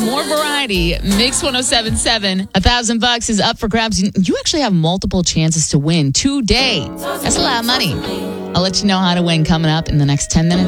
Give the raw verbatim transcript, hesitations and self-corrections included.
more variety. Mix one oh seven point seven. A thousand bucks is up for grabs. You actually have multiple chances to win today. That's a lot of money. I'll let you know how to win coming up in the next ten minutes.